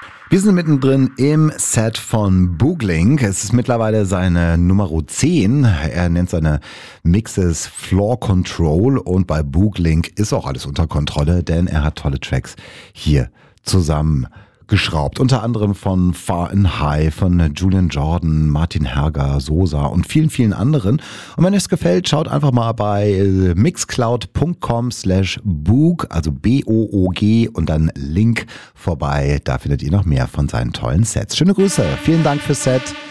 Wir sind mittendrin im Set von Booglink. Es ist mittlerweile seine Nummer 10. Er nennt seine Mixes Floor Control und bei Booglink ist auch alles unter Kontrolle, denn er hat tolle Tracks hier zusammengeschraubt. Unter anderem von Far and High, von Julian Jordan, Martin Herger, Sosa und vielen, vielen anderen. Und wenn es gefällt, schaut einfach mal bei mixcloud.com/boog, also B-O-O-G und dann Link vorbei. Da findet ihr noch mehr von seinen tollen Sets. Schöne Grüße, vielen Dank fürs Set.